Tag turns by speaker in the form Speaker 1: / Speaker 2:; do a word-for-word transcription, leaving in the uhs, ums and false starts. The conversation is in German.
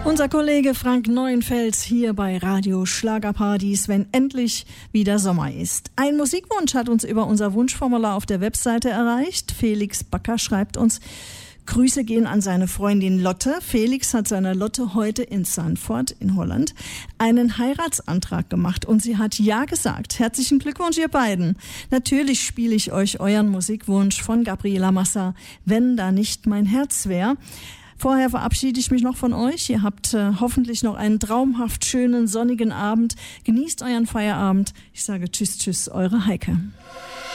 Speaker 1: Unser Kollege Frank Neuenfels hier bei Radio Schlagerpartys, wenn endlich wieder Sommer ist. Ein Musikwunsch hat uns über unser Wunschformular auf der Webseite erreicht. Felix Backer schreibt uns: Grüße gehen an seine Freundin Lotte. Felix hat seiner Lotte heute in Zandvoort in Holland einen Heiratsantrag gemacht und sie hat ja gesagt. Herzlichen Glückwunsch, ihr beiden. Natürlich spiele ich euch euren Musikwunsch von Gabriela Massa, Wenn da nicht mein Herz wär. Vorher verabschiede ich mich noch von euch. Ihr habt äh, hoffentlich noch einen traumhaft schönen, sonnigen Abend. Genießt euren Feierabend. Ich sage tschüss, tschüss, eure Heike.